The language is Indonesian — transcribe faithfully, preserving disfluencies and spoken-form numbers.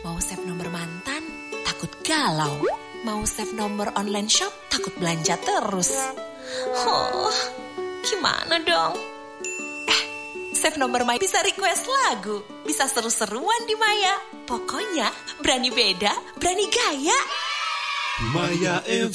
Mau save nomor mantan, takut galau. Mau save nomor online shop, takut belanja terus. Oh, gimana dong? Eh, save nomor Maya bisa request lagu. Bisa seru-seruan di Maya. Pokoknya berani beda, berani gaya. Maya F